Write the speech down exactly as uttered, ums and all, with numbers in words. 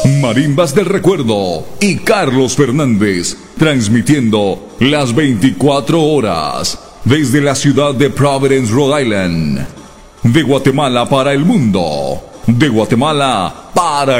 Marimbas del Recuerdo y Carlos Fernández, transmitiendo las veinticuatro horas desde la ciudad de Providence, Rhode Island. De Guatemala para el mundo, de Guatemala para